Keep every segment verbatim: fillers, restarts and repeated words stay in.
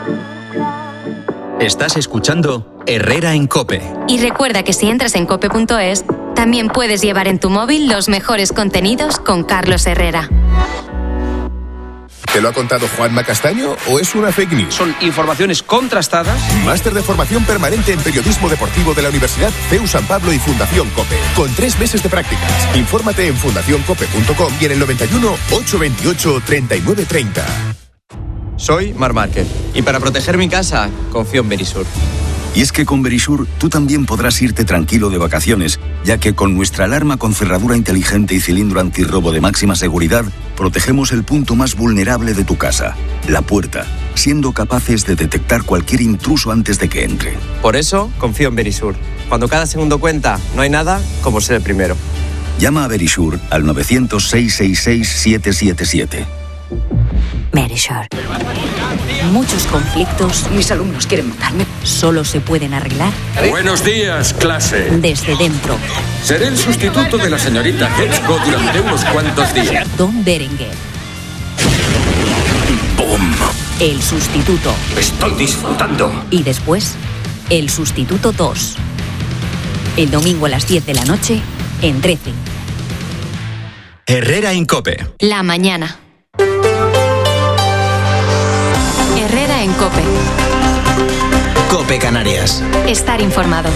Estás escuchando Herrera en COPE. Y recuerda que si entras en cope punto es, también puedes llevar en tu móvil los mejores contenidos con Carlos Herrera. ¿Te lo ha contado Juanma Castaño o es una fake news? Son informaciones contrastadas. Máster de formación permanente en periodismo deportivo de la Universidad C E U San Pablo y Fundación COPE. Con tres meses de prácticas. Infórmate en fundación cope punto com y en el noventa y uno, ochocientos veintiocho, treinta y nueve treinta. Soy Mar Márquez y para proteger mi casa confío en Verisur. Y es que con Verisur tú también podrás irte tranquilo de vacaciones, ya que con nuestra alarma con cerradura inteligente y cilindro antirrobo de máxima seguridad, protegemos el punto más vulnerable de tu casa, la puerta, siendo capaces de detectar cualquier intruso antes de que entre. Por eso confío en Verisur. Cuando cada segundo cuenta, no hay nada como ser el primero. Llama a Verisur al novecientos, seiscientos sesenta y seis, siete siete siete. Verisur. Muchos conflictos. Mis alumnos quieren matarme. Solo se pueden arreglar. Buenos días, clase. Desde dentro. Seré el sustituto de la señorita Hetzko durante unos cuantos días. Don Berenguer. ¡Bum! El sustituto. Estoy disfrutando. Y después, el sustituto dos. El domingo a las diez de la noche, en trece. Herrera en COPE. La mañana. Herrera en COPE. COPE Canarias. Estar informado.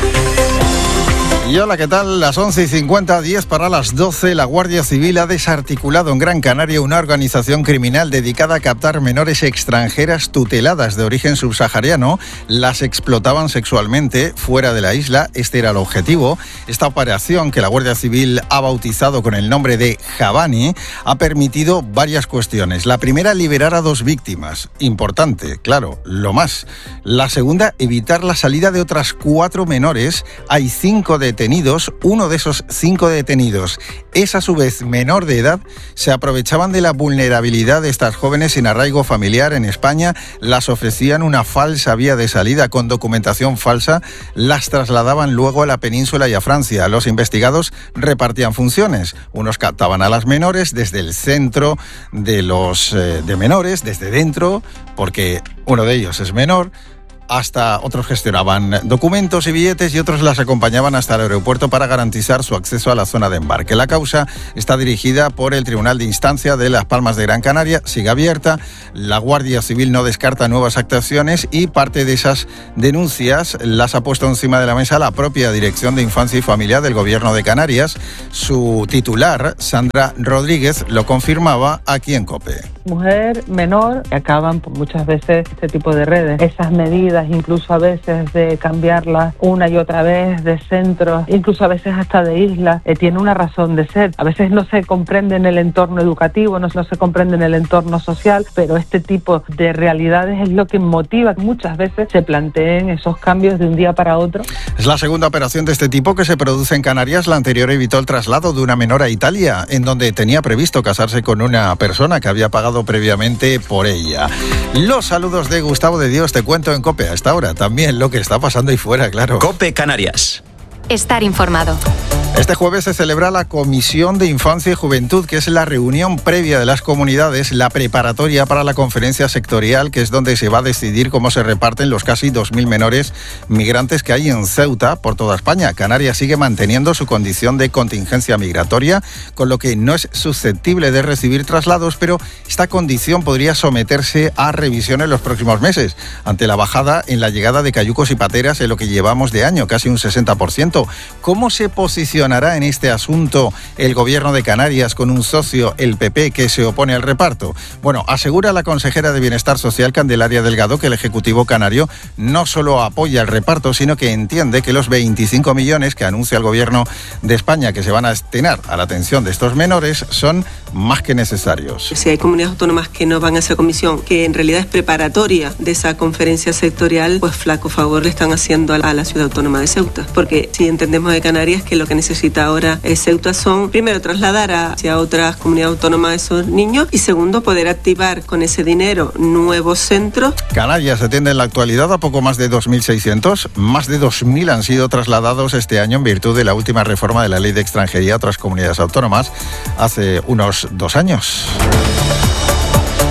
Y hola, ¿qué tal? Las once y cincuenta, diez para las doce, la Guardia Civil ha desarticulado en Gran Canaria una organización criminal dedicada a captar menores extranjeras tuteladas de origen subsahariano. Las explotaban sexualmente fuera de la isla. Este era el objetivo. Esta operación, que la Guardia Civil ha bautizado con el nombre de Javani, ha permitido varias cuestiones. La primera, liberar a dos víctimas. Importante, claro, lo más. La segunda, evitar la salida de otras cuatro menores. Hay cinco detenidos. Uno de esos cinco detenidos es a su vez menor de edad. Se aprovechaban de la vulnerabilidad de estas jóvenes sin arraigo familiar en España, las ofrecían una falsa vía de salida con documentación falsa, las trasladaban luego a la península y a Francia. Los investigados repartían funciones. Unos captaban a las menores desde el centro de los eh, de menores, desde dentro, porque uno de ellos es menor, hasta otros gestionaban documentos y billetes y otros las acompañaban hasta el aeropuerto para garantizar su acceso a la zona de embarque. La causa está dirigida por el Tribunal de Instancia de Las Palmas de Gran Canaria, sigue abierta. La Guardia Civil no descarta nuevas actuaciones y parte de esas denuncias las ha puesto encima de la mesa la propia Dirección de Infancia y Familia del Gobierno de Canarias. Su titular, Sandra Rodríguez, lo confirmaba aquí en COPE. Mujer menor, acaban muchas veces este tipo de redes. Esas medidas, incluso a veces de cambiarlas una y otra vez de centros, incluso a veces hasta de islas, eh, tiene una razón de ser. A veces no se comprende en el entorno educativo, no, no se comprende en el entorno social, pero este tipo de realidades es lo que motiva que muchas veces se planteen esos cambios de un día para otro. Es la segunda operación de este tipo que se produce en Canarias. La anterior evitó el traslado de una menor a Italia, en donde tenía previsto casarse con una persona que había pagado previamente por ella. Los saludos de Gustavo de Dios, te cuento en COPE a esta hora. También lo que está pasando ahí fuera, claro. COPE Canarias. Estar informado. Este jueves se celebra la Comisión de Infancia y Juventud, que es la reunión previa de las comunidades, la preparatoria para la conferencia sectorial, que es donde se va a decidir cómo se reparten los casi dos mil menores migrantes que hay en Ceuta por toda España. Canarias sigue manteniendo su condición de contingencia migratoria, con lo que no es susceptible de recibir traslados, pero esta condición podría someterse a revisión en los próximos meses, ante la bajada en la llegada de cayucos y pateras en lo que llevamos de año, casi un sesenta por ciento. ¿Cómo se posiciona en este asunto el Gobierno de Canarias con un socio, el P P, que se opone al reparto? Bueno, asegura la consejera de Bienestar Social, Candelaria Delgado, que el Ejecutivo canario no solo apoya el reparto, sino que entiende que los veinticinco millones que anuncia el Gobierno de España que se van a destinar a la atención de estos menores son más que necesarios. Si hay comunidades autónomas que no van a esa comisión, que en realidad es preparatoria de esa conferencia sectorial, pues flaco favor le están haciendo a la ciudad autónoma de Ceuta, porque si entendemos de Canarias que lo que necesita ahora es Ceuta son, primero, trasladar hacia otras comunidades autónomas a esos niños y segundo, poder activar con ese dinero nuevos centros. Canarias atiende en la actualidad a poco más de dos mil seiscientos, más de dos mil han sido trasladados este año en virtud de la última reforma de la Ley de Extranjería a otras comunidades autónomas hace unos dos años.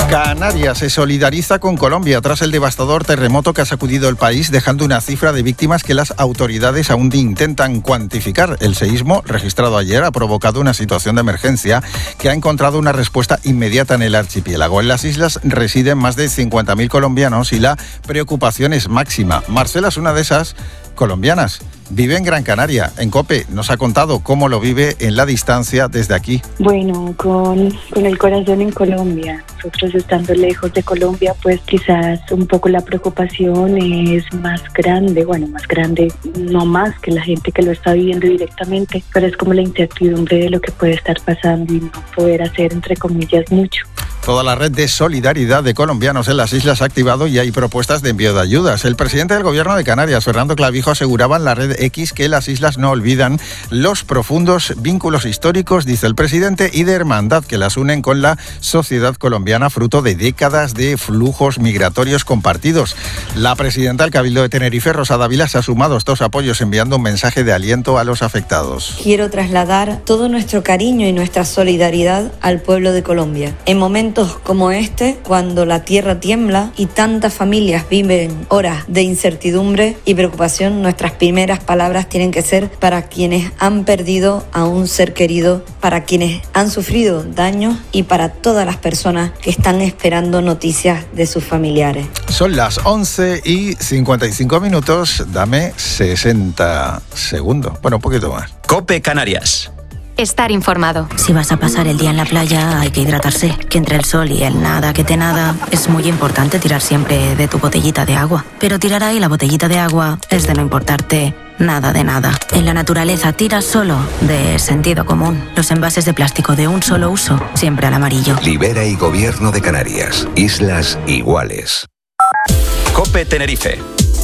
Canarias se solidariza con Colombia tras el devastador terremoto que ha sacudido el país, dejando una cifra de víctimas que las autoridades aún intentan cuantificar. El seísmo, registrado ayer, ha provocado una situación de emergencia que ha encontrado una respuesta inmediata en el archipiélago. En las islas residen más de cincuenta mil colombianos y la preocupación es máxima. Marcela es una de esas colombianas. Vive en Gran Canaria. En COPE nos ha contado cómo lo vive en la distancia desde aquí. Bueno, con, con el corazón en Colombia. Nosotros estando lejos de Colombia, pues quizás un poco la preocupación es más grande. Bueno, más grande, no más que la gente que lo está viviendo directamente, pero es como la incertidumbre de lo que puede estar pasando y no poder hacer, entre comillas, mucho. Toda la red de solidaridad de colombianos en las islas ha activado y hay propuestas de envío de ayudas. El presidente del Gobierno de Canarias, Fernando Clavijo, aseguraba en la red X que las islas no olvidan los profundos vínculos históricos, dice el presidente, y de hermandad que las unen con la sociedad colombiana, fruto de décadas de flujos migratorios compartidos. La presidenta del Cabildo de Tenerife, Rosa Dávila, se ha sumado a estos apoyos enviando un mensaje de aliento a los afectados. Quiero trasladar todo nuestro cariño y nuestra solidaridad al pueblo de Colombia. En momentos como este, cuando la tierra tiembla y tantas familias viven horas de incertidumbre y preocupación, nuestras primeras palabras tienen que ser para quienes han perdido a un ser querido, para quienes han sufrido daños y para todas las personas que están esperando noticias de sus familiares. Son las once y cincuenta y cinco minutos, dame sesenta segundos, bueno, un poquito más. COPE Canarias. Estar informado. Si vas a pasar el día en la playa, hay que hidratarse. Que entre el sol y el nada que te nada, es muy importante tirar siempre de tu botellita de agua. Pero tirar ahí la botellita de agua es de no importarte nada de nada. En la naturaleza tira solo de sentido común. Los envases de plástico de un solo uso, siempre al amarillo. Libera y Gobierno de Canarias. Islas iguales. COPE Tenerife.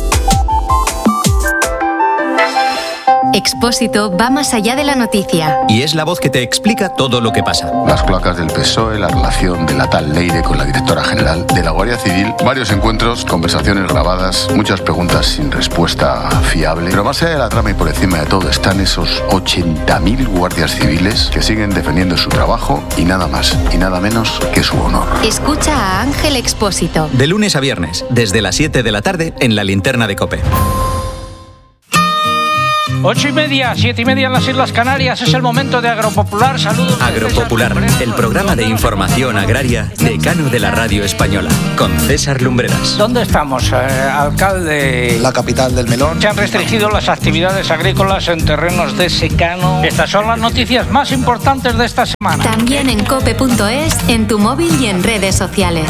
Expósito va más allá de la noticia. Y es la voz que te explica todo lo que pasa. Las cloacas del P S O E, la relación de la tal Leire con la directora general de la Guardia Civil, varios encuentros, conversaciones grabadas, muchas preguntas sin respuesta fiable. Pero más allá de la trama y por encima de todo están esos ochenta mil guardias civiles que siguen defendiendo su trabajo y nada más y nada menos que su honor. Escucha a Ángel Expósito. De lunes a viernes, desde las siete de la tarde, en la linterna de COPE. Ocho y media, siete y media en las Islas Canarias. Es el momento de Agropopular. Saludos. Agropopular, el programa de información agraria decano de la radio española, con César Lumbreras. ¿Dónde estamos, eh, alcalde? La capital del melón. Se han restringido las actividades agrícolas en terrenos de secano. Estas son las noticias más importantes de esta semana. También en cope punto es, en tu móvil y en redes sociales.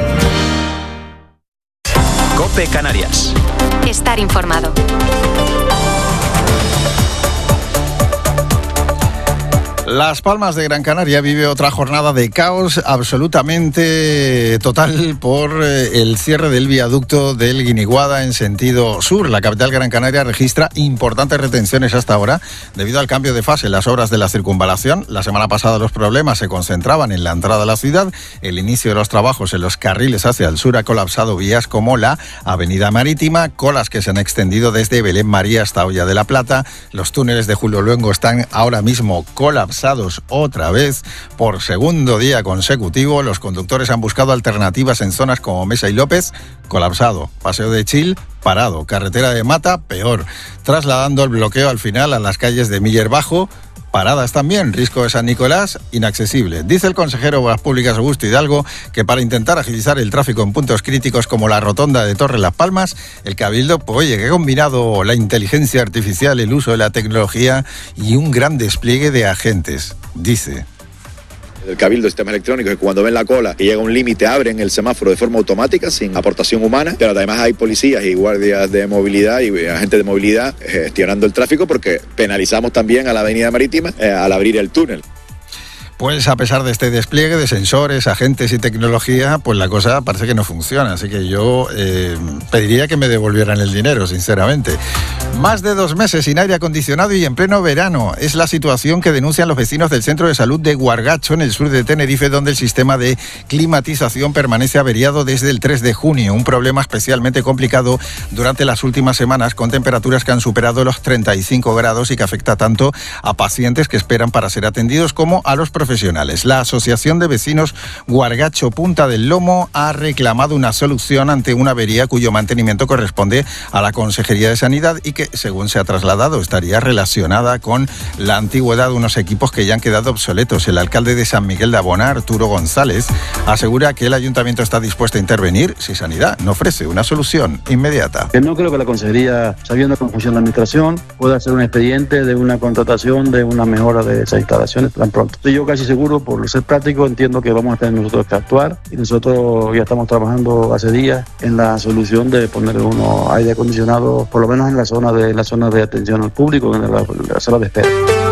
COPE Canarias. Estar informado. Las Palmas de Gran Canaria vive otra jornada de caos absolutamente total por el cierre del viaducto del Guiniguada en sentido sur. La capital Gran Canaria registra importantes retenciones hasta ahora debido al cambio de fase en las obras de la circunvalación. La semana pasada los problemas se concentraban en la entrada a la ciudad. El inicio de los trabajos en los carriles hacia el sur ha colapsado vías como la Avenida Marítima, colas que se han extendido desde Belén María hasta Hoya de la Plata. Los túneles de Julio Luengo están ahora mismo colapsados otra vez por segundo día consecutivo. Los conductores han buscado alternativas en zonas como Mesa y López, colapsado. Paseo de Chil, parado. Carretera de Mata, peor. Trasladando el bloqueo al final a las calles de Miller Bajo, paradas también. Risco de San Nicolás, inaccesible. Dice el consejero de Obras Públicas, Augusto Hidalgo, que para intentar agilizar el tráfico en puntos críticos como la rotonda de Torre Las Palmas, el Cabildo, pues oye, que ha combinado la inteligencia artificial, el uso de la tecnología y un gran despliegue de agentes. Dice: el Cabildo de Sistemas Electrónicos, que cuando ven la cola y llega un límite abren el semáforo de forma automática sin aportación humana, pero además hay policías y guardias de movilidad y agentes de movilidad gestionando el tráfico, porque penalizamos también a la Avenida Marítima eh, al abrir el túnel. Pues a pesar de este despliegue de sensores, agentes y tecnología, pues la cosa parece que no funciona. Así que yo eh, pediría que me devolvieran el dinero, sinceramente. Más de dos meses sin aire acondicionado y en pleno verano. Es la situación que denuncian los vecinos del Centro de Salud de Guargacho, en el sur de Tenerife, donde el sistema de climatización permanece averiado desde el tres de junio. Un problema especialmente complicado durante las últimas semanas, con temperaturas que han superado los treinta y cinco grados y que afecta tanto a pacientes que esperan para ser atendidos como a los profesionales. La Asociación de Vecinos Guargacho Punta del Lomo ha reclamado una solución ante una avería cuyo mantenimiento corresponde a la Consejería de Sanidad y que, según se ha trasladado, estaría relacionada con la antigüedad de unos equipos que ya han quedado obsoletos. El alcalde de San Miguel de Abona, Arturo González, asegura que el ayuntamiento está dispuesto a intervenir si Sanidad no ofrece una solución inmediata. No creo que la Consejería, sabiendo cómo funciona la administración, pueda hacer un expediente de una contratación de una mejora de esas instalaciones tan pronto. Estoy yo casi seguro, por ser práctico, entiendo que vamos a tener nosotros que actuar y nosotros ya estamos trabajando hace días en la solución de poner unos aire acondicionado, por lo menos en la zona de en la zona de atención al público, en la, en la sala de espera.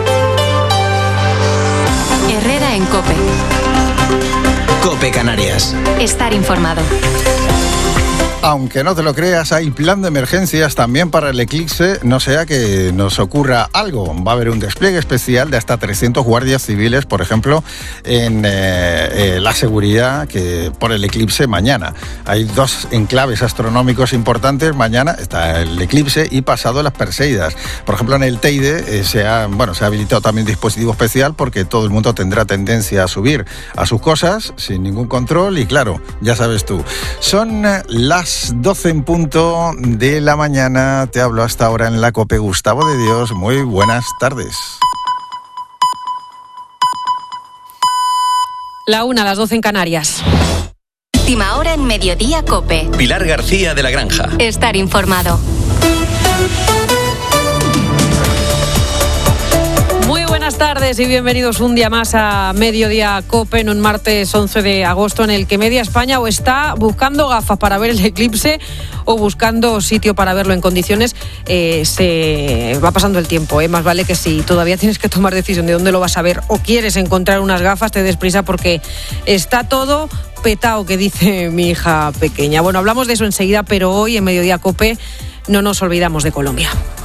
Herrera en COPE. COPE Canarias. Estar informado. Aunque no te lo creas, hay plan de emergencias también para el eclipse, no sea que nos ocurra algo. Va a haber un despliegue especial de hasta trescientos guardias civiles, por ejemplo, en eh, eh, la seguridad que por el eclipse mañana. Hay dos enclaves astronómicos importantes. Mañana está el eclipse y pasado las Perseidas. Por ejemplo, en el Teide eh, se ha, bueno, se ha habilitado también dispositivo especial porque todo el mundo tendrá tendencia a subir a sus cosas sin ningún control y, claro, ya sabes tú. Son las doce en punto de la mañana. Te hablo hasta ahora en la COPE. Gustavo de Dios, muy buenas tardes. La una, a las doce en Canarias. Última hora en Mediodía COPE. Pilar García de la Granja. Estar informado. Muy buenas tardes y bienvenidos un día más a Mediodía COPE, en un martes once de agosto en el que media España o está buscando gafas para ver el eclipse o buscando sitio para verlo en condiciones. Eh, se va pasando el tiempo, ¿eh? Más vale que si todavía tienes que tomar decisión de dónde lo vas a ver o quieres encontrar unas gafas, te des prisa porque está todo petao, que dice mi hija pequeña. Bueno, hablamos de eso enseguida, pero hoy en Mediodía COPE no nos olvidamos de Colombia.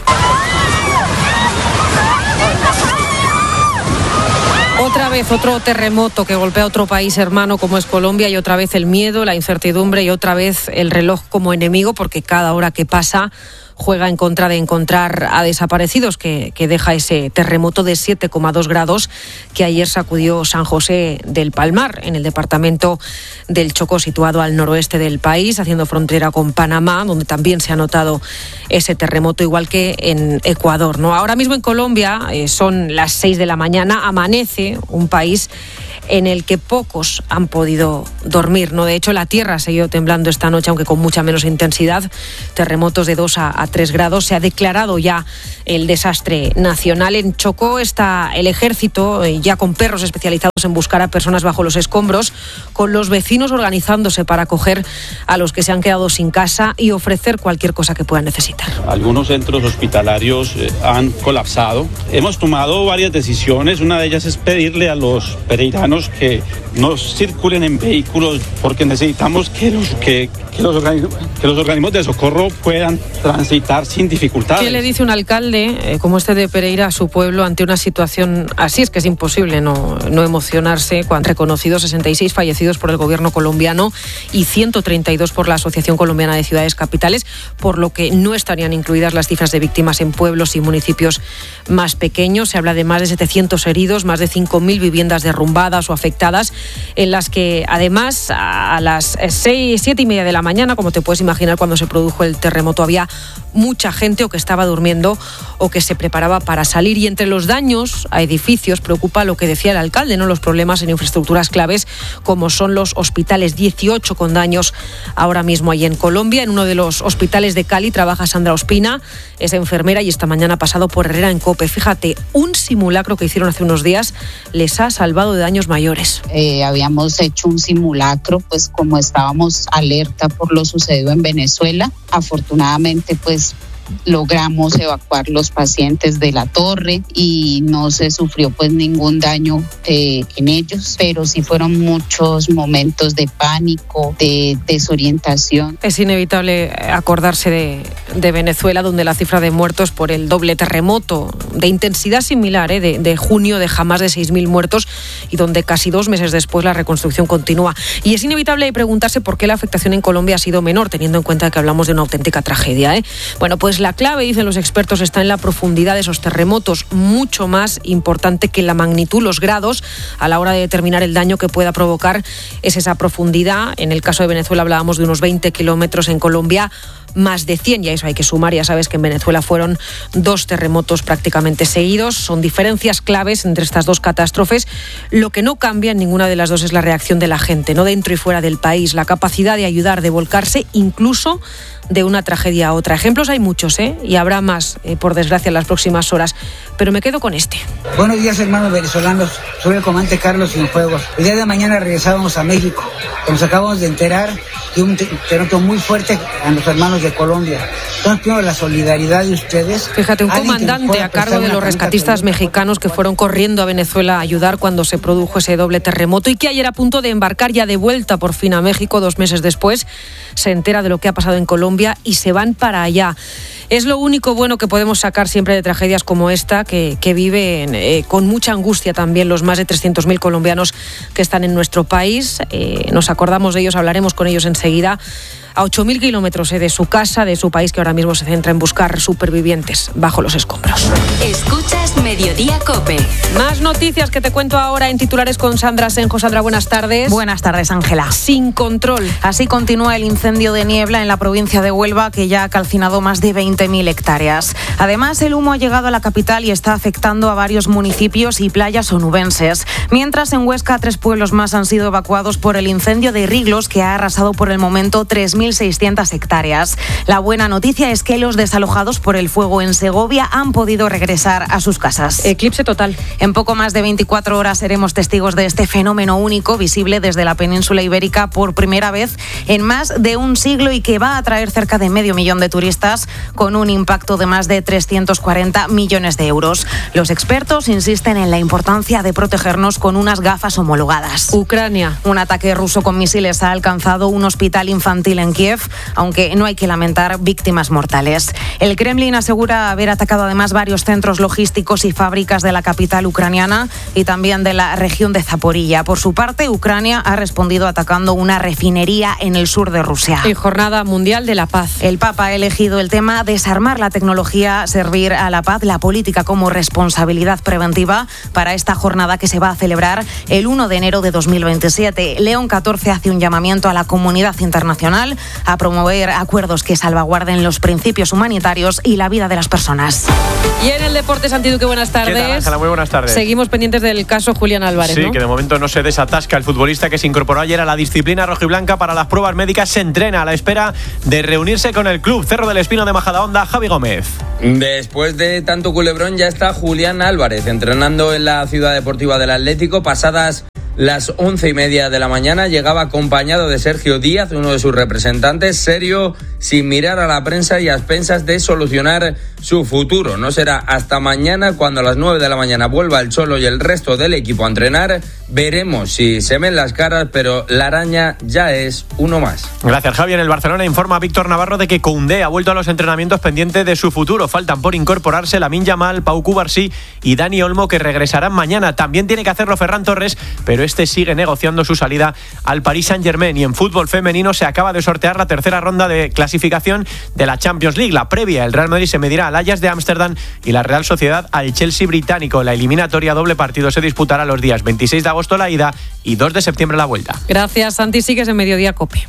Otra vez otro terremoto que golpea a otro país hermano como es Colombia, y otra vez el miedo, la incertidumbre y otra vez el reloj como enemigo, porque cada hora que pasa juega en contra de encontrar a desaparecidos que, que deja ese terremoto de siete coma dos grados que ayer sacudió San José del Palmar, en el departamento del Chocó, situado al noroeste del país, haciendo frontera con Panamá, donde también se ha notado ese terremoto, igual que en Ecuador, ¿no? Ahora mismo en Colombia eh, son las seis de la mañana, amanece, un país en el que pocos han podido dormir, ¿no? De hecho, la tierra ha seguido temblando esta noche, aunque con mucha menos intensidad. Terremotos de dos a tres grados. Se ha declarado ya el desastre nacional. En Chocó está el ejército, ya con perros especializados en buscar a personas bajo los escombros, con los vecinos organizándose para acoger a los que se han quedado sin casa y ofrecer cualquier cosa que puedan necesitar. Algunos centros hospitalarios eh, han colapsado. Hemos tomado varias decisiones. Una de ellas es pedirle a los pereiranos que no circulen en vehículos, porque necesitamos que los, que, que los, organismos, que los organismos de socorro puedan transitar sin dificultades. ¿Qué le dice un alcalde eh, como este de Pereira a su pueblo ante una situación así? Es que es imposible no, no emocionarse cuando han reconocido sesenta y seis fallecidos por el gobierno colombiano y ciento treinta y dos por la Asociación Colombiana de Ciudades Capitales, por lo que no estarían incluidas las cifras de víctimas en pueblos y municipios más pequeños. Se habla de más de setecientos heridos, más de cinco mil viviendas derrumbadas o afectadas, en las que además a las seis, siete y media de la mañana, como te puedes imaginar, cuando se produjo el terremoto, había mucha gente o que estaba durmiendo o que se preparaba para salir. Y entre los daños a edificios preocupa lo que decía el alcalde, ¿no? Los problemas en infraestructuras claves como son los hospitales, dieciocho con daños ahora mismo ahí en Colombia. En uno de los hospitales de Cali trabaja Sandra Ospina, es enfermera y esta mañana ha pasado por Herrera en COPE. Fíjate, un simulacro que hicieron hace unos días les ha salvado de daños mayores. Eh, habíamos hecho un simulacro, pues como estábamos alerta por lo sucedido en Venezuela. Afortunadamente, pues logramos evacuar los pacientes de la torre y no se sufrió pues ningún daño eh, en ellos, pero sí fueron muchos momentos de pánico, de desorientación. Es inevitable acordarse de, de Venezuela, donde la cifra de muertos por el doble terremoto de intensidad similar eh, de, de junio deja más de seis mil muertos y donde casi dos meses después la reconstrucción continúa. Y es inevitable preguntarse por qué la afectación en Colombia ha sido menor, teniendo en cuenta que hablamos de una auténtica tragedia. ¿eh? Bueno, pues la clave, dicen los expertos, está en la profundidad de esos terremotos, mucho más importante que la magnitud, los grados, a la hora de determinar el daño que pueda provocar es esa profundidad. En el caso de Venezuela hablábamos de unos veinte kilómetros, en Colombia más de cien, y a eso hay que sumar, ya sabes que en Venezuela fueron dos terremotos prácticamente seguidos. Son diferencias claves entre estas dos catástrofes. Lo que no cambia en ninguna de las dos es la reacción de la gente, no dentro y fuera del país, la capacidad de ayudar, de volcarse incluso de una tragedia a otra. Ejemplos hay muchos, ¿eh? Y habrá más, eh, por desgracia, en las próximas horas. Pero me quedo con este. Buenos días, hermanos venezolanos. Soy el comandante Carlos Cienfuegos. El día de mañana regresábamos a México. Nos acabamos de enterar de un terremoto muy fuerte a los hermanos de Colombia. Entonces, pido la solidaridad de ustedes. Fíjate, un comandante a cargo de los rescatistas mexicanos que fueron corriendo a Venezuela a ayudar cuando se produjo ese doble terremoto y que ayer, a punto de embarcar ya de vuelta por fin a México, dos meses después, se entera de lo que ha pasado en Colombia y se van para allá. Es lo único bueno que podemos sacar siempre de tragedias como esta, que, que viven eh, con mucha angustia también los más de trescientos mil colombianos que están en nuestro país. Eh, nos acordamos de ellos, hablaremos con ellos enseguida. A ocho mil kilómetros eh, de su casa, de su país, que ahora mismo se centra en buscar supervivientes bajo los escombros. Escuchas Mediodía COPE. Más noticias que te cuento ahora en titulares con Sandra Senjo. Sandra, buenas tardes. Buenas tardes, Ángela. Sin control. Así continúa el incendio de niebla en la provincia de Huelva, que ya ha calcinado más de veinte mil hectáreas. Además, el humo ha llegado a la capital y está afectando a varios municipios y playas onubenses. Mientras, en Huesca, tres pueblos más han sido evacuados por el incendio de Riglos, que ha arrasado por el momento tres mil seiscientas hectáreas. La buena noticia es que los desalojados por el fuego en Segovia han podido regresar a sus casas. Eclipse total. En poco más de veinticuatro horas seremos testigos de este fenómeno único, visible desde la península ibérica por primera vez en más de un siglo y que va a atraer cerca de medio millón de turistas con un impacto de más de trescientos cuarenta millones de euros. Los expertos insisten en la importancia de protegernos con unas gafas homologadas. Ucrania. Un ataque ruso con misiles ha alcanzado un hospital infantil en Kiev, aunque no hay que lamentar víctimas mortales. El Kremlin asegura haber atacado además varios centros logísticos y fábricas de la capital ucraniana y también de la región de Zaporilla. Por su parte, Ucrania ha respondido atacando una refinería en el sur de Rusia. Y Jornada Mundial de la Paz. El Papa ha elegido el tema desarmar la tecnología, servir a la paz, la política como responsabilidad preventiva para esta jornada que se va a celebrar el primero de enero de dos mil veintisiete. León catorce hace un llamamiento a la comunidad internacional a promover acuerdos que salvaguarden los principios humanitarios y la vida de las personas. Y en el deporte, Santi Duque, buenas tardes. ¿Qué tal, Ángela? Muy buenas tardes. Seguimos pendientes del caso Julián Álvarez, Sí, ¿no? que de momento no se desatasca el futbolista que se incorporó ayer a la disciplina rojiblanca para las pruebas médicas. Se entrena a la espera de reunirse con el club Cerro del Espino de Majadahonda. Javi Gómez. Después de tanto culebrón ya está Julián Álvarez entrenando en la Ciudad Deportiva del Atlético. Pasadas las once y media de la mañana llegaba acompañado de Sergio Díaz, uno de sus representantes, serio, sin mirar a la prensa y a expensas de solucionar su futuro. No será hasta mañana, cuando a las nueve de la mañana vuelva el Cholo y el resto del equipo a entrenar. Veremos si se ven las caras, pero la araña ya es uno más. Gracias, Javi. En el Barcelona informa Víctor Navarro de que Koundé ha vuelto a los entrenamientos pendiente de su futuro. Faltan por incorporarse Lamine Yamal, Pau Cubarsí y Dani Olmo, que regresarán mañana. También tiene que hacerlo Ferran Torres, pero este sigue negociando su salida al Paris Saint-Germain. Y en fútbol femenino se acaba de sortear la tercera ronda de clasificación de la Champions League. La previa, el Real Madrid se medirá al Ajax de Ámsterdam y la Real Sociedad al Chelsea británico. La eliminatoria doble partido se disputará los días veintiséis de agosto la ida y dos de septiembre la vuelta. Gracias, Santi. Sigues en Mediodía COPE.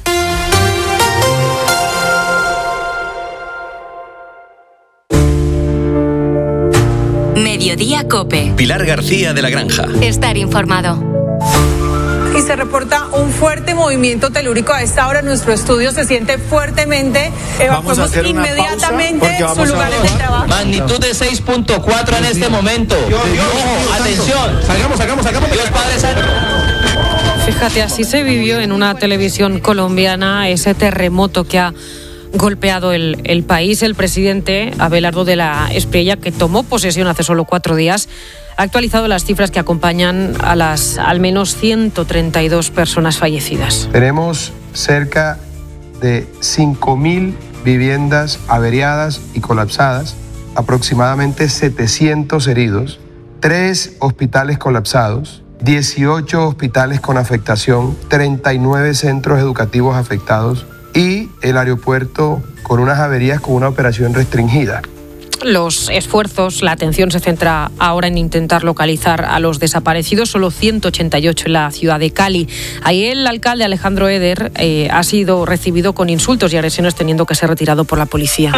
Mediodía COPE. Pilar García de la Granja. Estar informado. Y se reporta un fuerte movimiento telúrico. A esta hora nuestro estudio se siente fuertemente. Evacuamos inmediatamente sus lugares de trabajo. Magnitud de seis punto cuatro en este momento. Ojo, atención. Salgamos, salgamos, salgamos. Dios Padre Santo. Fíjate, así se vivió en una televisión colombiana ese terremoto que ha golpeado el, el país. El presidente Abelardo de la Espriella, que tomó posesión hace solo cuatro días, ha actualizado las cifras que acompañan a las al menos ciento treinta y dos personas fallecidas. Tenemos cerca de cinco mil viviendas averiadas y colapsadas, aproximadamente setecientos heridos, tres hospitales colapsados, dieciocho hospitales con afectación, treinta y nueve centros educativos afectados y el aeropuerto con unas averías con una operación restringida. Los esfuerzos, la atención se centra ahora en intentar localizar a los desaparecidos, solo ciento ochenta y ocho en la ciudad de Cali. Ahí el alcalde Alejandro Eder eh, ha sido recibido con insultos y agresiones, teniendo que ser retirado por la policía.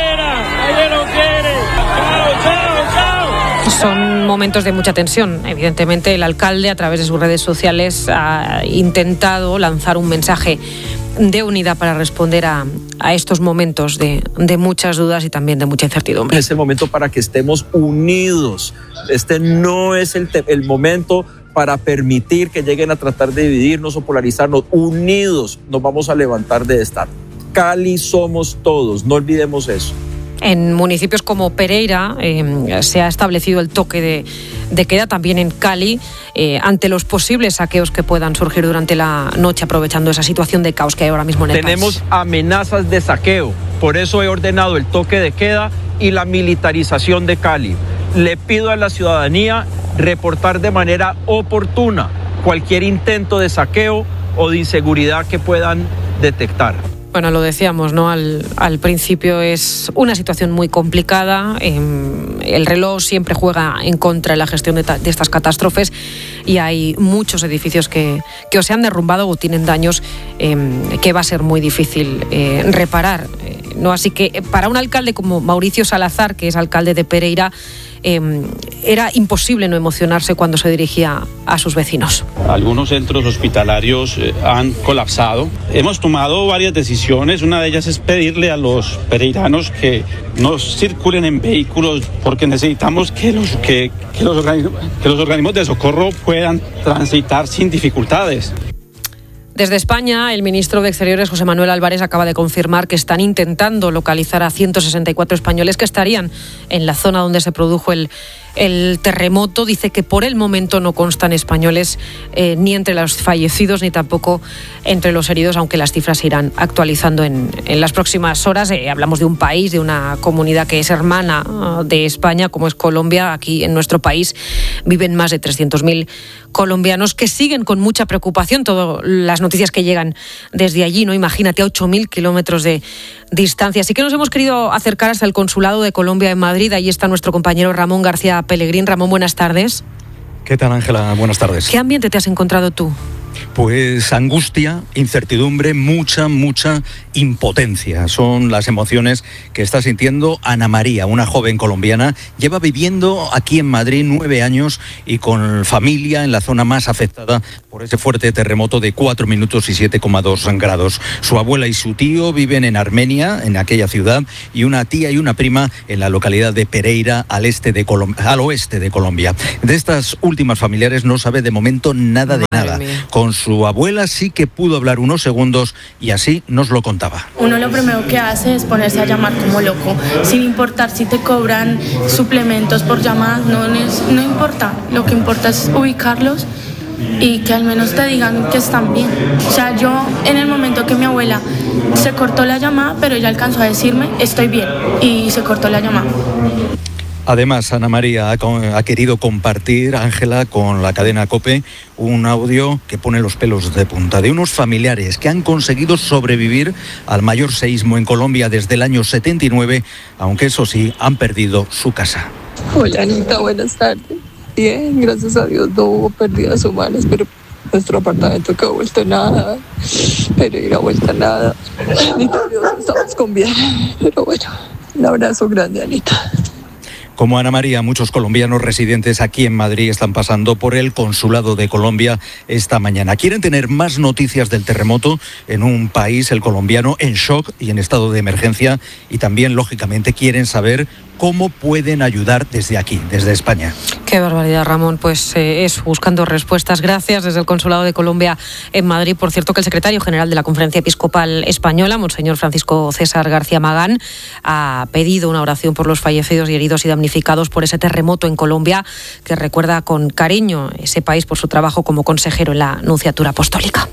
Son momentos de mucha tensión. Evidentemente, el alcalde, a través de sus redes sociales, ha intentado lanzar un mensaje de unidad para responder a, a estos momentos de, de muchas dudas y también de mucha incertidumbre. Es el momento para que estemos unidos. Este no es el, te- el momento para permitir que lleguen a tratar de dividirnos o polarizarnos. Unidos nos vamos a levantar de esta. Cali somos todos, no olvidemos eso. En municipios como Pereira eh, se ha establecido el toque de, de queda, también en Cali, eh, ante los posibles saqueos que puedan surgir durante la noche, aprovechando esa situación de caos que hay ahora mismo en el Tenemos país. amenazas de saqueo, por eso he ordenado el toque de queda y la militarización de Cali. Le pido a la ciudadanía reportar de manera oportuna cualquier intento de saqueo o de inseguridad que puedan detectar. Bueno, lo decíamos, ¿no? Al, al principio es una situación muy complicada. Eh, el reloj siempre juega en contra de la gestión de, ta, de estas catástrofes y hay muchos edificios que, que o se han derrumbado o tienen daños eh, que va a ser muy difícil eh, reparar. Eh, ¿no? Así que para un alcalde como Mauricio Salazar, que es alcalde de Pereira, Eh, era imposible no emocionarse cuando se dirigía a sus vecinos. Algunos centros hospitalarios eh, han colapsado. Hemos tomado varias decisiones. Una de ellas es pedirle a los pereiranos que no circulen en vehículos porque necesitamos que los, que, que los, organismos, que los organismos de socorro puedan transitar sin dificultades. Desde España, el ministro de Exteriores, José Manuel Álvarez, acaba de confirmar que están intentando localizar a ciento sesenta y cuatro españoles que estarían en la zona donde se produjo el, el terremoto. Dice que por el momento no constan españoles eh, ni entre los fallecidos ni tampoco entre los heridos, aunque las cifras se irán actualizando en, en las próximas horas. Eh, hablamos de un país, de una comunidad que es hermana uh, de España, como es Colombia. Aquí en nuestro país viven más de trescientos mil colombianos que siguen con mucha preocupación todas las noticias que llegan desde allí, ¿no? Imagínate, a ocho mil kilómetros de distancia. Así que nos hemos querido acercar hasta el Consulado de Colombia en Madrid. Ahí está nuestro compañero Ramón García Pellegrín. Ramón, buenas tardes. ¿Qué tal, Ángela? Buenas tardes. ¿Qué ambiente te has encontrado tú? Pues angustia, incertidumbre, mucha, mucha impotencia. Son las emociones que está sintiendo Ana María, una joven colombiana. Lleva viviendo aquí en Madrid nueve años y con familia en la zona más afectada por ese fuerte terremoto de cuatro minutos y siete coma dos grados. Su abuela y su tío viven en Armenia, en aquella ciudad, y una tía y una prima en la localidad de Pereira, al, este de Colom- al oeste de Colombia. De estas últimas familiares no sabe de momento nada de Madre nada. mía. Con su abuela sí que pudo hablar unos segundos y así nos lo contaba. Uno lo primero que hace es ponerse a llamar como loco, sin importar si te cobran suplementos por llamadas, no, no importa, lo que importa es ubicarlos y que al menos te digan que están bien. O sea, yo en el momento que mi abuela se cortó la llamada, pero ella alcanzó a decirme estoy bien y se cortó la llamada. Además, Ana María ha, ha querido compartir, Ángela, con la cadena COPE, un audio que pone los pelos de punta, de unos familiares que han conseguido sobrevivir al mayor seísmo en Colombia desde el año setenta y nueve, aunque eso sí, han perdido su casa. Hola, Anita, buenas tardes. Bien, gracias a Dios no hubo pérdidas humanas, pero nuestro apartamento quedó vuelto nada, pero ir a vuelta nada. Anita, Dios, estamos con bien, pero bueno, un abrazo grande, Anita. Como Ana María, muchos colombianos residentes aquí en Madrid están pasando por el Consulado de Colombia esta mañana. Quieren tener más noticias del terremoto en un país, el colombiano, en shock y en estado de emergencia, y también, lógicamente, quieren saber ¿Cómo pueden ayudar desde aquí, desde España? Qué barbaridad, Ramón. Pues eh, es buscando respuestas. Gracias desde el Consulado de Colombia en Madrid. Por cierto, que el secretario general de la Conferencia Episcopal Española, Monseñor Francisco César García Magán, ha pedido una oración por los fallecidos y heridos y damnificados por ese terremoto en Colombia, que recuerda con cariño ese país por su trabajo como consejero en la Nunciatura Apostólica.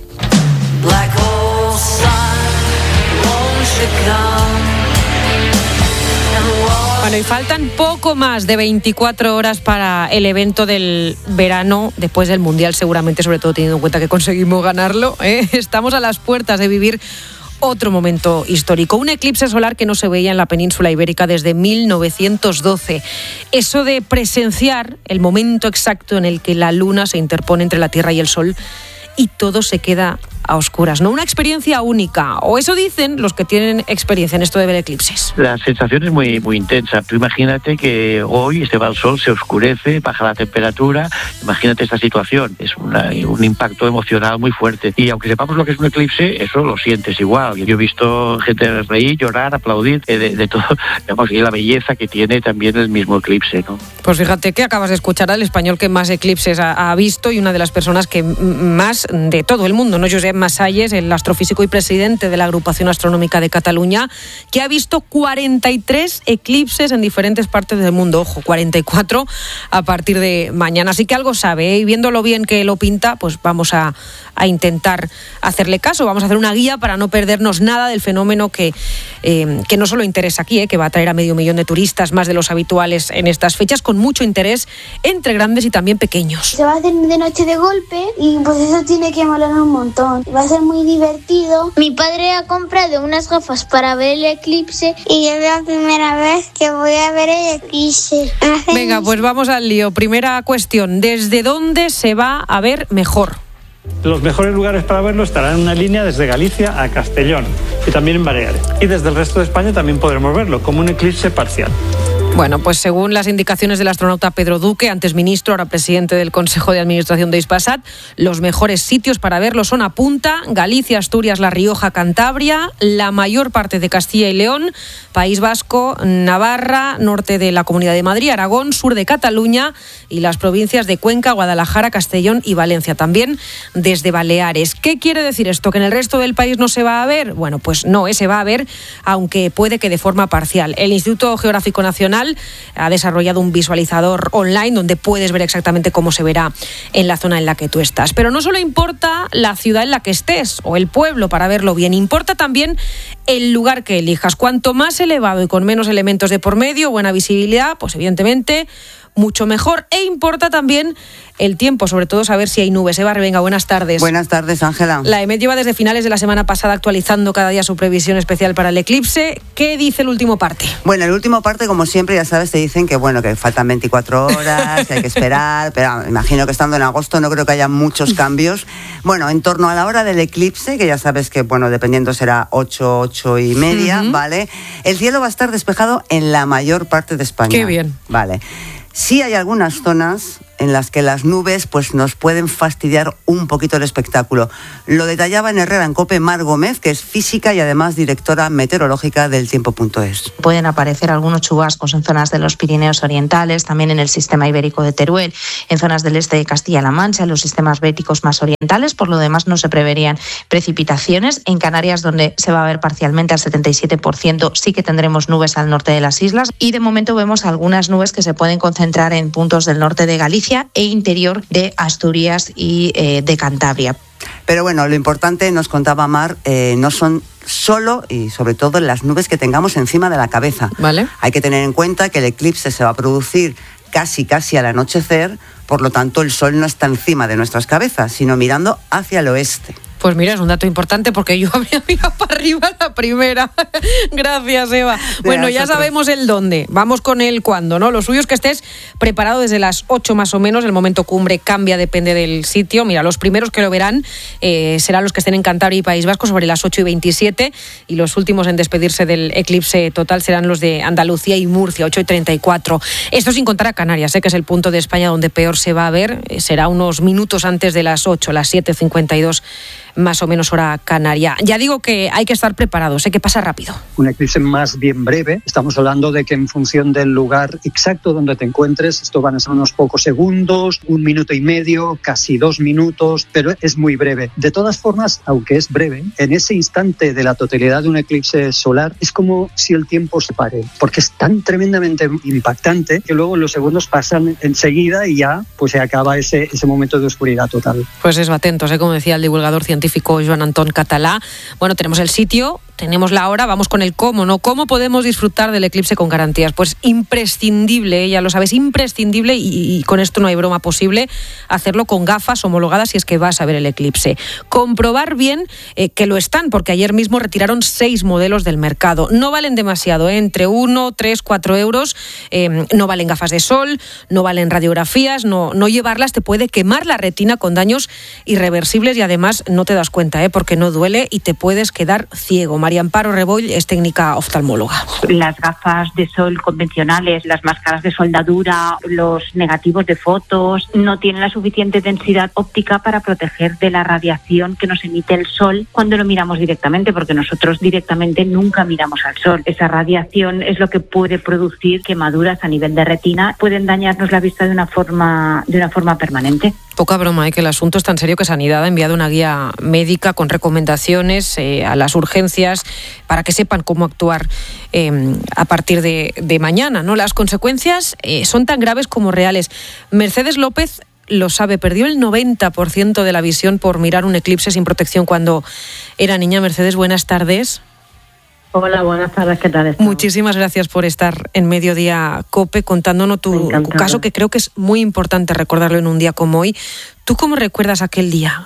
Bueno, y faltan poco más de veinticuatro horas para el evento del verano, después del Mundial seguramente, sobre todo teniendo en cuenta que conseguimos ganarlo, ¿eh? Estamos a las puertas de vivir otro momento histórico, un eclipse solar que no se veía en la península ibérica desde mil novecientos doce. Eso de presenciar el momento exacto en el que la luna se interpone entre la Tierra y el Sol y todo se queda a oscuras, ¿no? Una experiencia única, o eso dicen los que tienen experiencia en esto de ver eclipses. La sensación es muy, muy intensa. Tú imagínate que hoy se va el sol, se oscurece, baja la temperatura. Imagínate esta situación. Es una, un impacto emocional muy fuerte. Y aunque sepamos lo que es un eclipse, eso lo sientes igual. Yo he visto gente reír, llorar, aplaudir, de, de todo. Digamos, y la belleza que tiene también el mismo eclipse, ¿no? Pues fíjate que acabas de escuchar al español que más eclipses ha, ha visto y una de las personas que más de todo el mundo, ¿no? Josep Masalles, el astrofísico y presidente de la Agrupación Astronómica de Cataluña, que ha visto cuarenta y tres eclipses en diferentes partes del mundo. Ojo, cuarenta y cuatro a partir de mañana. Así que algo sabe, ¿eh? Y viendo lo bien que lo pinta, pues vamos a, a intentar hacerle caso. Vamos a hacer una guía para no perdernos nada del fenómeno que, eh, que no solo interesa aquí, ¿eh? Que va a traer a medio millón de turistas, más de los habituales en estas fechas, con mucho interés entre grandes y también pequeños. Se va a hacer de noche de golpe y pues eso tiene que molar un montón. Va a ser muy divertido. Mi padre ha comprado unas gafas para ver el eclipse y es la primera vez que voy a ver el eclipse. Venga, pues vamos al lío. Primera cuestión, ¿desde dónde se va a ver mejor? Los mejores lugares para verlo estarán en una línea desde Galicia a Castellón y también en Baleares. Y desde el resto de España también podremos verlo, como un eclipse parcial. Bueno, pues según las indicaciones del astronauta Pedro Duque, antes ministro, ahora presidente del Consejo de Administración de Hispasat, los mejores sitios para verlo son a Punta, Galicia, Asturias, La Rioja, Cantabria, la mayor parte de Castilla y León, País Vasco, Navarra, norte de la Comunidad de Madrid, Aragón, sur de Cataluña y las provincias de Cuenca, Guadalajara, Castellón y Valencia, también desde Baleares. ¿Qué quiere decir esto? ¿Que en el resto del país no se va a ver? Bueno, pues no, ¿eh? Se va a ver, aunque puede que de forma parcial. El Instituto Geográfico Nacional ha desarrollado un visualizador online donde puedes ver exactamente cómo se verá en la zona en la que tú estás. Pero no solo importa la ciudad en la que estés o el pueblo para verlo bien, importa también el lugar que elijas. Cuanto más elevado y con menos elementos de por medio, buena visibilidad, pues evidentemente mucho mejor. E importa también el tiempo, sobre todo saber si hay nubes. Eva Revenga, buenas tardes. Buenas tardes, Ángela. La E M E T lleva desde finales de la semana pasada actualizando cada día su previsión especial para el eclipse. ¿Qué dice el último parte? Bueno, el último parte, como siempre, ya sabes, te dicen que bueno, que faltan veinticuatro horas, que hay que esperar, pero imagino que estando en agosto no creo que haya muchos cambios. Bueno, en torno a la hora del eclipse, que ya sabes que, bueno, dependiendo será ocho, ocho y media, uh-huh. ¿Vale? El cielo va a estar despejado en la mayor parte de España. Qué bien. Vale. Sí hay algunas zonas en las que las nubes pues nos pueden fastidiar un poquito el espectáculo. Lo detallaba en Herrera en COPE Mar Gómez, que es física y además directora meteorológica del tiempo punto es. Pueden aparecer algunos chubascos en zonas de los Pirineos orientales, también en el sistema ibérico de Teruel, en zonas del este de Castilla-La Mancha, en los sistemas béticos más orientales. Por lo demás no se preverían precipitaciones. En Canarias, donde se va a ver parcialmente al setenta y siete por ciento, sí que tendremos nubes al norte de las islas y de momento vemos algunas nubes que se pueden concentrar en puntos del norte de Galicia e interior de Asturias y eh, de Cantabria. Pero bueno, lo importante, nos contaba Mar, eh, no son solo y sobre todo las nubes que tengamos encima de la cabeza. Vale. Hay que tener en cuenta que el eclipse se va a producir casi casi al anochecer, por lo tanto el sol no está encima de nuestras cabezas, sino mirando hacia el oeste. Pues mira, es un dato importante porque yo habría mirado para arriba la primera. Gracias, Eva. Bueno, ya sabemos el dónde. Vamos con el cuándo, ¿no? Lo suyo es que estés preparado desde las ocho más o menos. El momento cumbre cambia, depende del sitio. Mira, los primeros que lo verán eh, serán los que estén en Cantabria y País Vasco sobre las ocho y veintisiete. Y los últimos en despedirse del eclipse total serán los de Andalucía y Murcia, ocho y treinta y cuatro. Esto sin contar a Canarias, ¿eh? Que es el punto de España donde peor se va a ver. Eh, será unos minutos antes de las ocho, las siete cincuenta y dos más o menos hora canaria. Ya digo que hay que estar preparados, sé que pasa rápido. Un eclipse más bien breve, estamos hablando de que en función del lugar exacto donde te encuentres, esto van a ser unos pocos segundos, un minuto y medio, casi dos minutos, pero es muy breve. De todas formas, aunque es breve, en ese instante de la totalidad de un eclipse solar es como si el tiempo se pare, porque es tan tremendamente impactante que luego los segundos pasan enseguida y ya pues se acaba ese, ese momento de oscuridad total. Pues eso, atentos, ¿eh? Como decía el divulgador científico Joan Anton Català. Bueno, tenemos el sitio, tenemos la hora, vamos con el cómo, ¿no? ¿Cómo podemos disfrutar del eclipse con garantías? Pues imprescindible, ya lo sabes, imprescindible, y, y con esto no hay broma posible, hacerlo con gafas homologadas si es que vas a ver el eclipse. Comprobar bien eh, que lo están, porque ayer mismo retiraron seis modelos del mercado. No valen demasiado, ¿eh? Entre uno, tres, cuatro euros. Eh, no valen gafas de sol, no valen radiografías, no, no llevarlas te puede quemar la retina con daños irreversibles y además no te das cuenta, ¿eh? Porque no duele y te puedes quedar ciego. María Amparo Reboll es técnica oftalmóloga. Las gafas de sol convencionales, las máscaras de soldadura, los negativos de fotos, no tienen la suficiente densidad óptica para proteger de la radiación que nos emite el sol cuando lo miramos directamente, porque nosotros directamente nunca miramos al sol. Esa radiación es lo que puede producir quemaduras a nivel de retina, pueden dañarnos la vista de una forma, de una forma permanente. Poca broma, ¿eh? Que el asunto es tan serio que Sanidad ha enviado una guía médica con recomendaciones eh, a las urgencias para que sepan cómo actuar eh, a partir de, de mañana, ¿no? Las consecuencias eh, son tan graves como reales. Mercedes López lo sabe, perdió el noventa por ciento de la visión por mirar un eclipse sin protección cuando era niña. Mercedes, buenas tardes. Hola, buenas tardes, ¿qué tal estás? Muchísimas gracias por estar en Mediodía COPE contándonos tu caso, que creo que es muy importante recordarlo en un día como hoy. ¿Tú cómo recuerdas aquel día?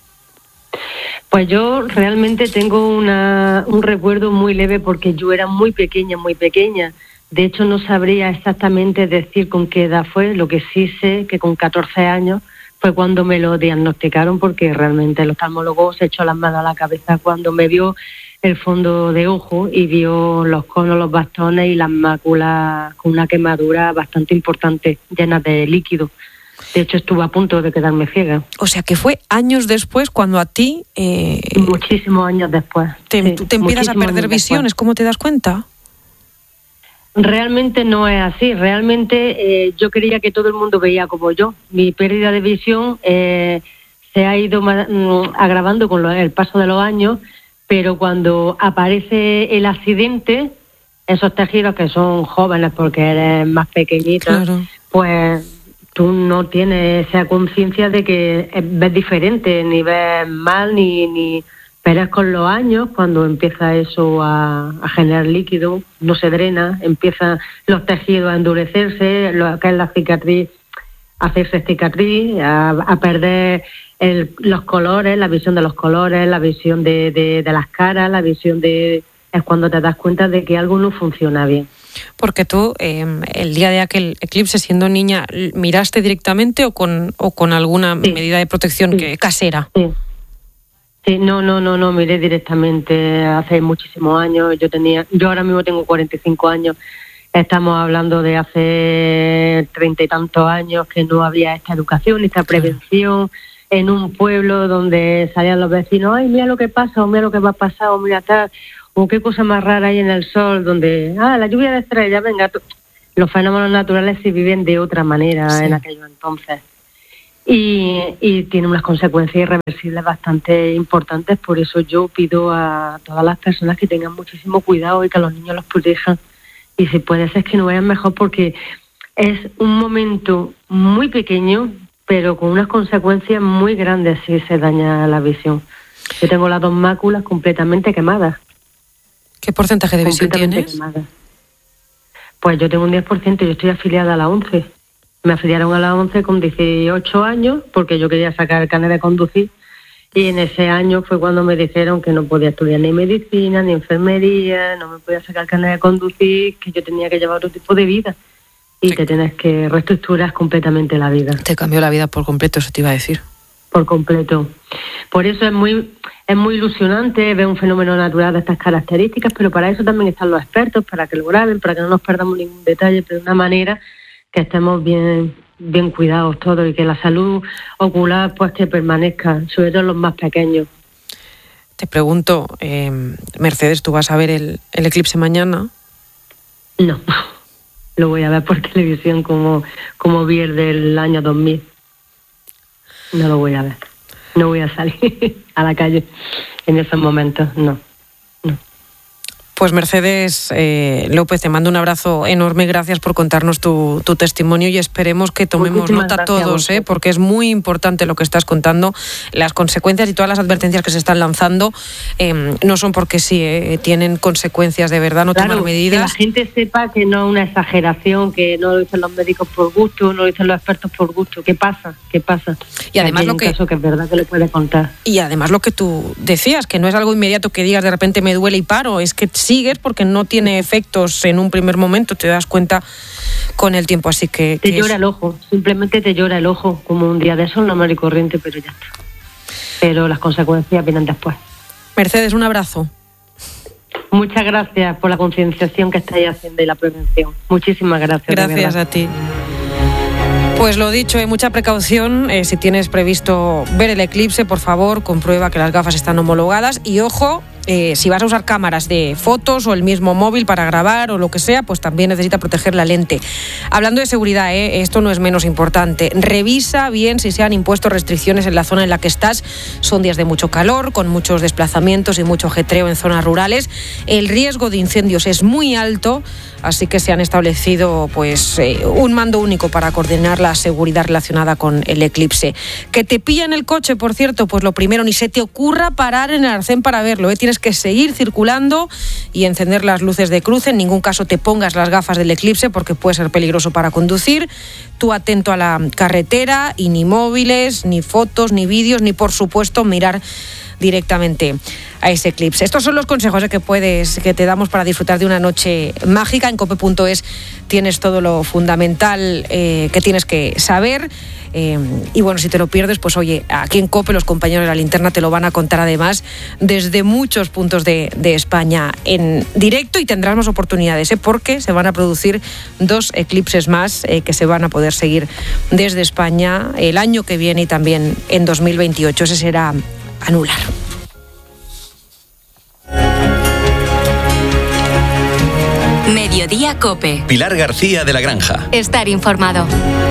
Pues yo realmente tengo una, un recuerdo muy leve porque yo era muy pequeña, muy pequeña. De hecho, no sabría exactamente decir con qué edad fue. Lo que sí sé que con catorce años fue cuando me lo diagnosticaron, porque realmente el oftalmólogo se echó las manos a la cabeza cuando me vio el fondo de ojo y vio los conos, los bastones y las máculas con una quemadura bastante importante, llenas de líquido. De hecho, estuve a punto de quedarme ciega. O sea, que fue años después cuando a ti... Eh, Muchísimos años después. Te, sí, tú te empiezas a perder visiones, después. ¿Cómo te das cuenta? Realmente no es así. Realmente eh, yo creía que todo el mundo veía como yo. Mi pérdida de visión eh, se ha ido mm, agravando con lo, el paso de los años, pero cuando aparece el accidente, esos tejidos que son jóvenes porque eres más pequeñita, claro, pues tú no tienes esa conciencia de que ves diferente, ni ves mal, ni, ni pero es con los años cuando empieza eso a, a generar líquido, no se drena, empiezan los tejidos a endurecerse, lo que es la cicatriz, a hacerse cicatriz, a, a perder el, los colores, la visión de los colores, la visión de, de, de las caras, la visión de... es cuando te das cuenta de que algo no funciona bien. Porque tú, eh, el día de aquel eclipse, siendo niña, ¿miraste directamente o con, o con alguna sí. medida de protección sí. que, casera? Sí. Sí, no, no, no, no, miré directamente hace muchísimos años. Yo tenía, yo ahora mismo tengo cuarenta y cinco años. Estamos hablando de hace treinta y tantos años que no había esta educación, esta prevención, en un pueblo donde salían los vecinos, ay, mira lo que pasa, o mira lo que va a pasar, o mira tal, o qué cosa más rara hay en el sol, donde, ah, la lluvia de estrellas, venga, los fenómenos naturales se viven de otra manera sí. en aquellos entonces. Y, y tiene unas consecuencias irreversibles bastante importantes, por eso yo pido a todas las personas que tengan muchísimo cuidado y que a los niños los protejan. Y si puede ser que no vean mejor, porque es un momento muy pequeño, pero con unas consecuencias muy grandes si se daña la visión. Yo tengo las dos máculas completamente quemadas. ¿Qué porcentaje de visión tienes? Quemadas. Pues yo tengo un diez por ciento, yo estoy afiliada a la ONCE. Me afiliaron a la ONCE con dieciocho años porque yo quería sacar el carnet de conducir, y en ese año fue cuando me dijeron que no podía estudiar ni medicina ni enfermería, no me podía sacar el carnet de conducir, que yo tenía que llevar otro tipo de vida y sí. te tienes que reestructurar completamente la vida. Te cambió la vida por completo, eso te iba a decir. Por completo. Por eso es muy es muy ilusionante ver un fenómeno natural de estas características, pero para eso también están los expertos, para que lo graben, para que no nos perdamos ningún detalle, pero de una manera que estemos bien bien cuidados todos y que la salud ocular pues que permanezca, sobre todo los más pequeños. Te pregunto, eh, Mercedes, ¿tú vas a ver el, el eclipse mañana? No, lo voy a ver por televisión como, como vi el del año dos mil. No lo voy a ver. No voy a salir a la calle en esos momentos, no. Pues Mercedes eh, López, te mando un abrazo enorme, gracias por contarnos tu, tu testimonio y esperemos que tomemos Muchísimas nota gracias todos, eh, porque es muy importante lo que estás contando. Las consecuencias y todas las advertencias que se están lanzando eh, no son porque sí, eh, tienen consecuencias de verdad, no claro, tomar medidas. Que la gente sepa que no es una exageración, que no lo dicen los médicos por gusto, no lo dicen los expertos por gusto. ¿Qué pasa? ¿Qué pasa? Y además lo un que caso que es verdad que le puede contar. Y además lo que tú decías, que no es algo inmediato que digas de repente me duele y paro, es que sigues porque no tiene efectos en un primer momento, te das cuenta con el tiempo, así que... Te que llora es... el ojo, simplemente te llora el ojo, como un día de sol normal y corriente, pero ya está. Pero las consecuencias vienen después. Mercedes, un abrazo. Muchas gracias por la concienciación que estáis haciendo y la prevención. Muchísimas gracias. Gracias a ti. Pues lo dicho, hay mucha precaución. Eh, si tienes previsto ver el eclipse, por favor, comprueba que las gafas están homologadas y ojo, eh, si vas a usar cámaras de fotos o el mismo móvil para grabar o lo que sea, pues también necesita proteger la lente. Hablando de seguridad, eh, esto no es menos importante. Revisa bien si se han impuesto restricciones en la zona en la que estás. Son días de mucho calor, con muchos desplazamientos y mucho ajetreo en zonas rurales. El riesgo de incendios es muy alto, así que se han establecido pues eh, un mando único para coordinar la seguridad relacionada con el eclipse. Que te pilla en el coche, por cierto, pues lo primero, ni se te ocurra parar en el arcén para verlo, ¿eh? Tienes que seguir circulando y encender las luces de cruce. En ningún caso te pongas las gafas del eclipse porque puede ser peligroso para conducir. Tú atento a la carretera y ni móviles, ni fotos, ni vídeos, ni por supuesto mirar directamente a ese eclipse. Estos son los consejos que puedes, que te damos para disfrutar de una noche mágica. En cope punto es tienes todo lo fundamental eh, que tienes que saber. Eh, y bueno, si te lo pierdes, pues oye, aquí en COPE los compañeros de La Linterna te lo van a contar además desde muchos puntos de, de España en directo y tendrás más oportunidades, ¿eh? Porque se van a producir dos eclipses más eh, que se van a poder seguir desde España el año que viene y también en dos mil veintiocho. Ese será anular. Mediodía COPE. Pilar García de la Granja. Estar informado.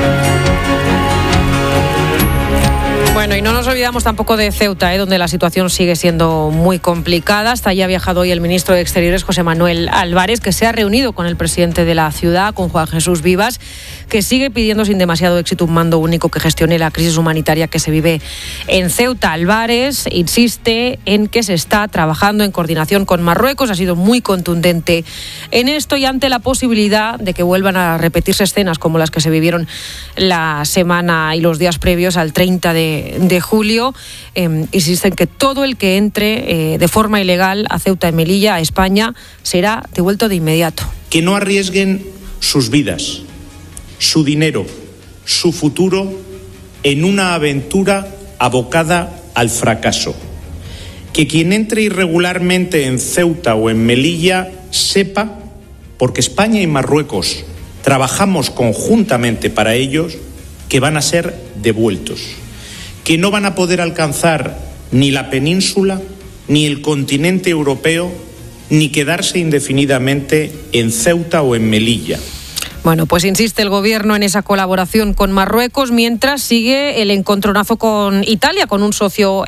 Bueno, y no nos olvidamos tampoco de Ceuta, ¿eh? Donde la situación sigue siendo muy complicada. Hasta allí ha viajado hoy el ministro de Exteriores, José Manuel Álvarez, que se ha reunido con el presidente de la ciudad, con Juan Jesús Vivas, que sigue pidiendo sin demasiado éxito un mando único que gestione la crisis humanitaria que se vive en Ceuta. Álvarez insiste en que se está trabajando en coordinación con Marruecos. Ha sido muy contundente en esto y ante la posibilidad de que vuelvan a repetirse escenas como las que se vivieron la semana y los días previos al treinta de de julio, eh, insisten que todo el que entre eh, de forma ilegal a Ceuta y Melilla, a España, será devuelto de inmediato. Que no arriesguen sus vidas, su dinero, su futuro en una aventura abocada al fracaso. Que quien entre irregularmente en Ceuta o en Melilla sepa, porque España y Marruecos trabajamos conjuntamente para ellos, que van a ser devueltos. Que no van a poder alcanzar ni la península, ni el continente europeo, ni quedarse indefinidamente en Ceuta o en Melilla. Bueno, pues insiste el gobierno en esa colaboración con Marruecos, mientras sigue el encontronazo con Italia, con un socio